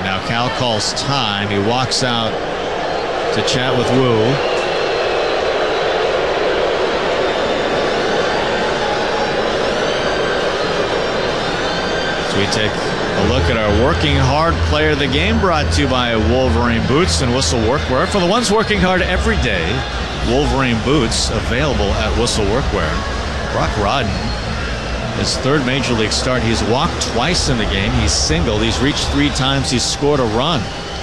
Now Cal calls time. He walks out to chat with Wu. So we take a look at our working hard player of the game, brought to you by Wolverine Boots and Whistle Workwear. For the ones working hard every day, Wolverine Boots available at Whistle Workwear. Brock Rodden, his third Major League start. He's walked twice in the game. He's singled. He's reached 3 times. He's scored a run.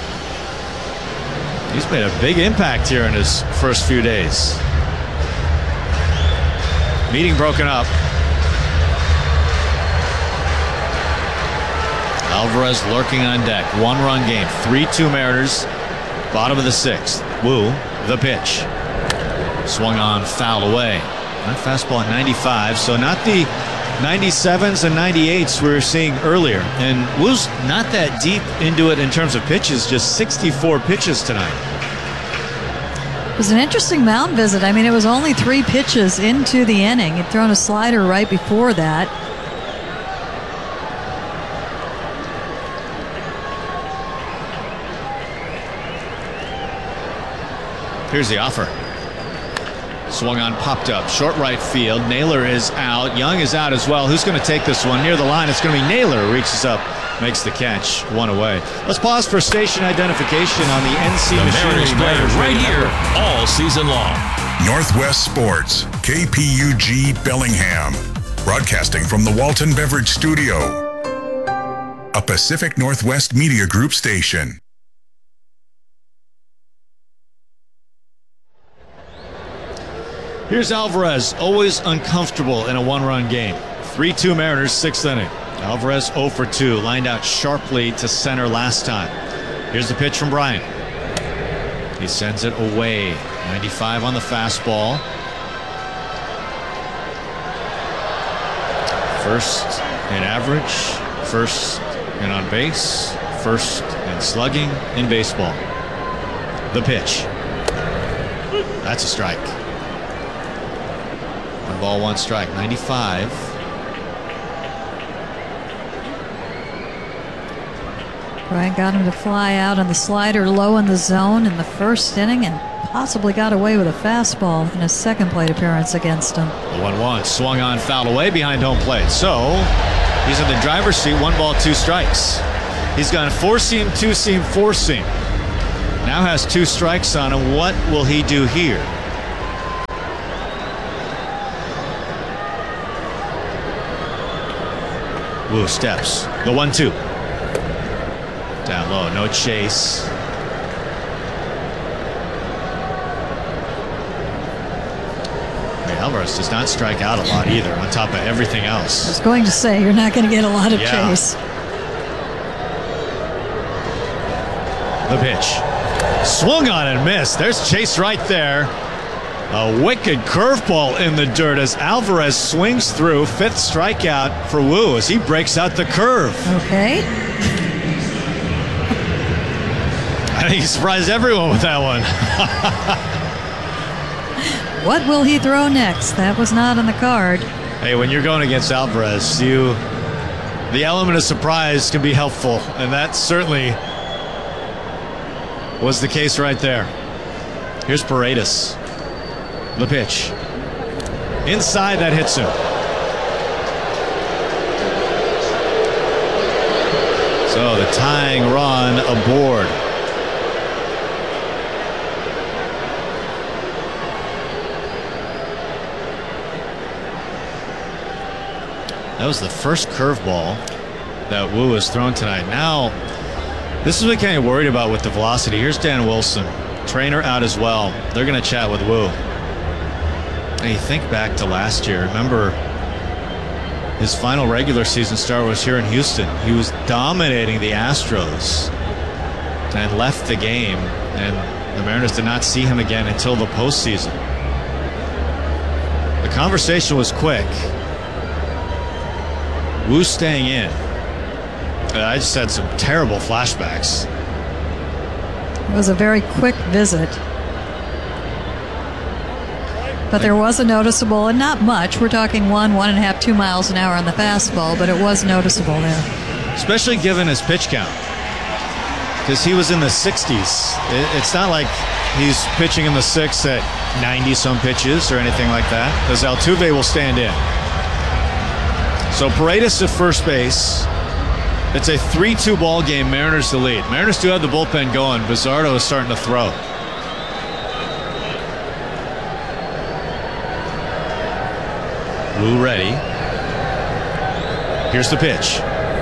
He's made a big impact here in his first few days. Meeting broken up. Alvarez lurking on deck. 1-run game. 3-2 Mariners. Bottom of the 6th. Wu, the pitch. Swung on, fouled away. That fastball at 95, so not the 97s and 98s we were seeing earlier. And Wu's not that deep into it in terms of pitches, just 64 pitches tonight. It was an interesting mound visit. I mean, it was only 3 pitches into the inning. He'd thrown a slider right before that. Here's the offer. Swung on, popped up, short right field. Naylor is out. Young is out as well. Who's going to take this one? Near the line, it's going to be Naylor. Reaches up, makes the catch. 1 away. Let's pause for station identification on the NC Machinery Mariners right here all season long. Northwest Sports, KPUG Bellingham. Broadcasting from the Walton Beverage Studio. A Pacific Northwest Media Group station. Here's Alvarez, always uncomfortable in a 1-run game. 3-2 Mariners, 6th inning. Alvarez 0 for 2, lined out sharply to center last time. Here's the pitch from Bryant. He sends it away. 95 on the fastball. First in average, first in on base, first in slugging in baseball. The pitch. That's a strike. 1 ball, 1 strike. 95. Bryant got him to fly out on the slider low in the zone in the first inning and possibly got away with a fastball in his second plate appearance against him. The 1-1 swung on, fouled away behind home plate. So he's in the driver's seat. 1 ball, 2 strikes. He's gone 4-seam, 2-seam, 4-seam. Now has 2 strikes on him. What will he do here? Wu steps. The 1-2. Down low, no chase. Alvarez does not strike out a lot either, on top of everything else. I was going to say, you're not going to get a lot of chase. The pitch. Swung on and missed. There's chase right there. A wicked curveball in the dirt as Alvarez swings through. 5th strikeout for Wu as he breaks out the curve. Okay. I think he surprised everyone with that one. What will he throw next? That was not on the card. Hey, when you're going against Alvarez, the element of surprise can be helpful, and that certainly was the case right there. Here's Paredes. The pitch. Inside, that hits him. So the tying run aboard. That was the first curveball that Wu has thrown tonight. Now, this is what I'm kind of worried about with the velocity. Here's Dan Wilson, trainer out as well. They're going to chat with Wu. And you think back to last year. Remember, his final regular season start was here in Houston. He was dominating the Astros and left the game. And the Mariners did not see him again until the postseason. The conversation was quick. Wu staying in. I just had some terrible flashbacks. It was a very quick visit. But there was a noticeable, and not much. We're talking 1.5, 2 miles an hour on the fastball, but it was noticeable there. Especially given his pitch count. because he was in the 60s. It's not like he's pitching in the 6th at 90-some pitches or anything like that, because Altuve will stand in. So Paredes at first base. It's a 3-2 ball game. Mariners the lead. Mariners do have the bullpen going. Bizzardo is starting to throw. Wu ready. Here's the pitch.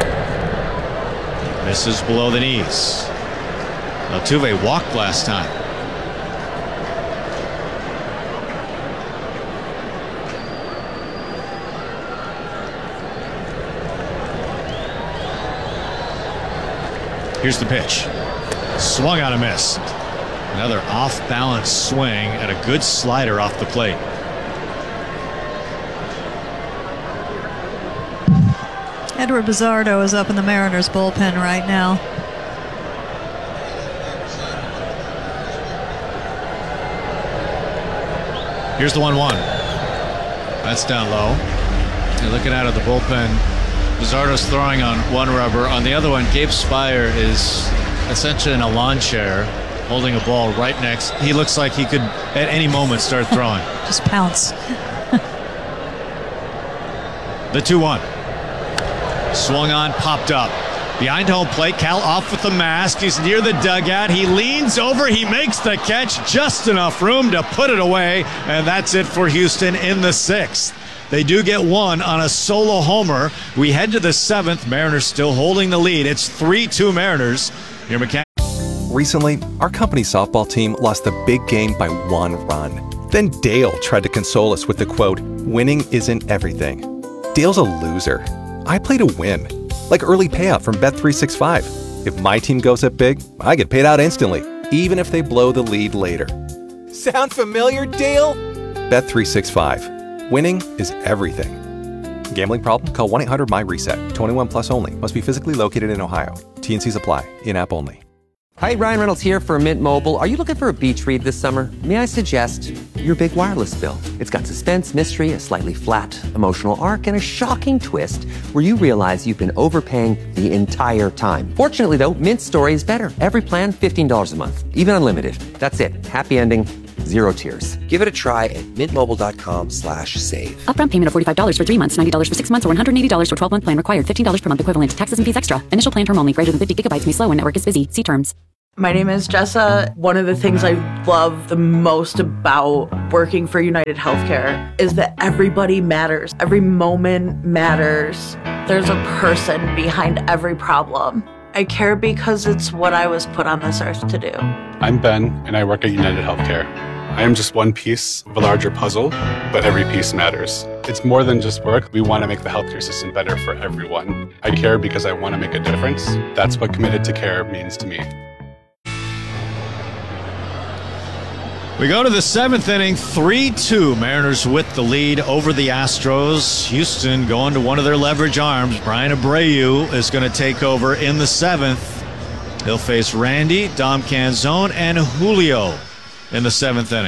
Misses below the knees. Altuve walked last time. Here's the pitch. Swung on a miss. Another off-balance swing and a good slider off the plate. Edward Bizzardo is up in the Mariners bullpen right now. Here's the 1-1. That's down low. You're looking out of the bullpen. Bizzardo's throwing on one rubber. On the other one, Gabe Spire is essentially in a lawn chair holding a ball right next. He looks like he could at any moment start throwing. Just pounce. The 2-1. Swung on, popped up. Behind home plate, Cal off with the mask. He's near the dugout. He leans over. He makes the catch. Just enough room to put it away. And that's it for Houston in the 6th. They do get one on a solo homer. We head to the 7th. Mariners still holding the lead. It's 3-2 Mariners. Your mechanic. Recently, our company's softball team lost a big game by 1 run. Then Dale tried to console us with the quote, "Winning isn't everything." Dale's a loser. I play to win. Like early payout from Bet365. If my team goes up big, I get paid out instantly, even if they blow the lead later. Sound familiar, Dale? Bet365. Winning is everything. Gambling problem? Call 1-800-MY-RESET. 21 plus only. Must be physically located in Ohio. T&Cs apply. In-app only. Hi, Ryan Reynolds here for Mint Mobile. Are you looking for a beach read this summer? May I suggest your big wireless bill? It's got suspense, mystery, a slightly flat, emotional arc, and a shocking twist where you realize you've been overpaying the entire time. Fortunately, though, Mint's story is better. Every plan, $15 a month. Even unlimited. That's it. Happy ending. Zero tears. Give it a try at mintmobile.com/save. Upfront payment of $45 for 3 months, $90 for 6 months, or $180 for 12-month plan required. $15 per month equivalent. Taxes and fees extra. Initial plan term only. Greater than 50 gigabytes may slow when network is busy. See terms. My name is Jessa. One of the things I love the most about working for United Healthcare is that everybody matters. Every moment matters. There's a person behind every problem. I care because it's what I was put on this earth to do. I'm Ben, and I work at United Healthcare. I am just one piece of a larger puzzle, but every piece matters. It's more than just work. We want to make the healthcare system better for everyone. I care because I want to make a difference. That's what committed to care means to me. We go to the 7th inning, 3-2. Mariners with the lead over the Astros. Houston going to one of their leverage arms. Brian Abreu is going to take over in the 7th. He'll face Randy, Dom Canzone, and Julio in the 7th inning.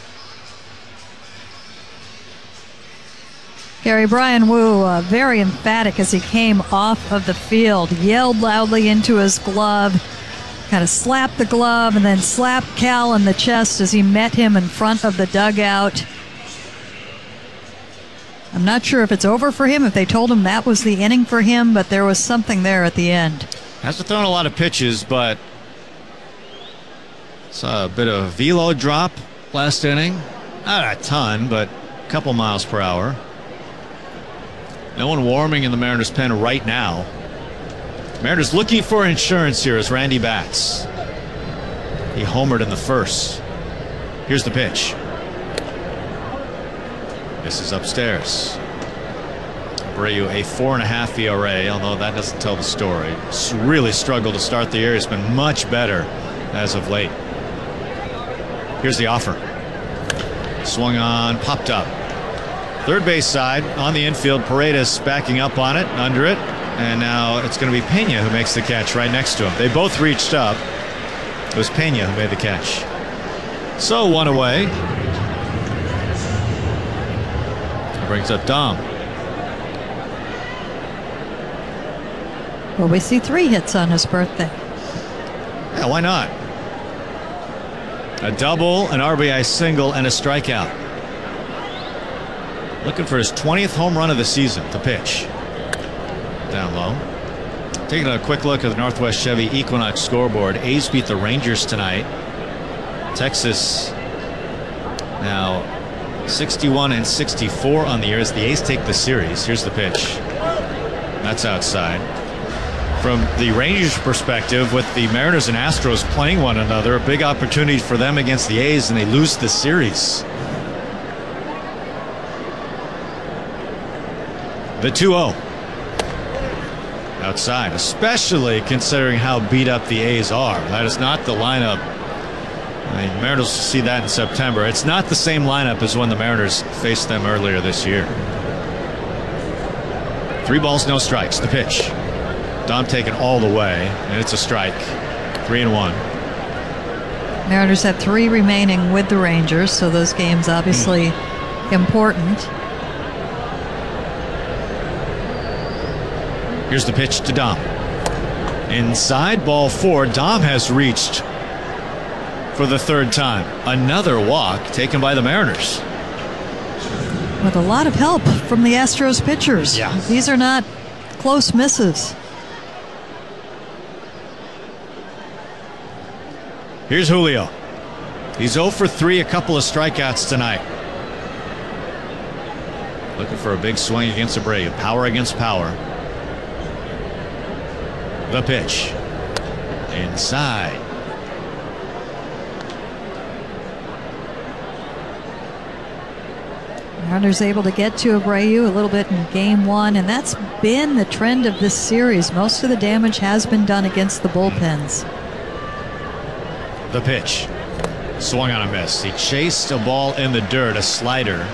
Gary, Brian Wu, very emphatic as he came off of the field, yelled loudly into his glove, kind of slapped the glove and then slapped Cal in the chest as he met him in front of the dugout. I'm not sure if it's over for him, if they told him that was the inning for him, but there was something there at the end. Hasn't thrown a lot of pitches, but saw a bit of velo drop last inning. Not a ton, but a couple miles per hour. No one warming in the Mariners pen right now. Mariners looking for insurance here as Randy bats. He homered in the 1st. Here's the pitch. This is upstairs. Abreu, a 4.5 ERA, although that doesn't tell the story. He's really struggled to start the year. He's been much better as of late. Here's the offer. Swung on, popped up. Third base side on the infield. Paredes backing up on it, under it. And now it's going to be Pena who makes the catch right next to him. They both reached up. It was Pena who made the catch. So 1 away. Brings up Dom. Well, we see 3 hits on his birthday. Yeah, why not? A double, an RBI single, and a strikeout. Looking for his 20th home run of the season. The pitch. Down low. Taking a quick look at the Northwest Chevy Equinox scoreboard. A's beat the Rangers tonight. Texas now 61-64 on the year as the A's take the series. Here's the pitch. That's outside. From the Rangers' perspective, with the Mariners and Astros playing one another, a big opportunity for them against the A's, and they lose the series. The 2-0. Outside, especially considering how beat up the A's are. That is not the lineup. I mean, Mariners will see that in September. It's not the same lineup as when the Mariners faced them earlier this year. 3 balls, no strikes. The pitch. Dom taken all the way, and it's a strike. 3-1. Mariners have 3 remaining with the Rangers, so those games obviously important. Here's the pitch to Dom. Inside, ball 4. Dom has reached for the 3rd time. Another walk taken by the Mariners. With a lot of help from the Astros pitchers. Yeah. These are not close misses. Here's Julio. He's 0 for 3, a couple of strikeouts tonight. Looking for a big swing against Abreu. Power against power. The pitch. Inside. Mariners able to get to Abreu a little bit in game 1, and that's been the trend of this series. Most of the damage has been done against the bullpens. The pitch. Swung on a miss. He chased a ball in the dirt, a slider.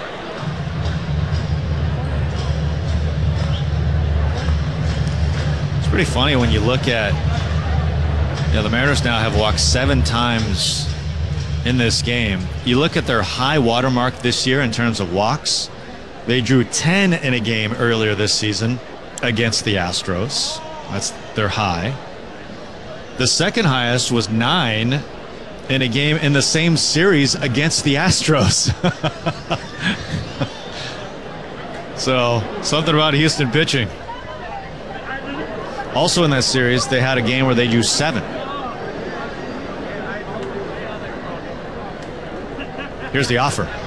It's pretty funny when you look at, the Mariners now have walked 7 times in this game. You look at their high watermark this year in terms of walks. They drew 10 in a game earlier this season against the Astros. That's their high. The second highest was 9 in a game in the same series against the Astros. So, something about Houston pitching. Also in that series, they had a game where they drew 7. Here's the offer.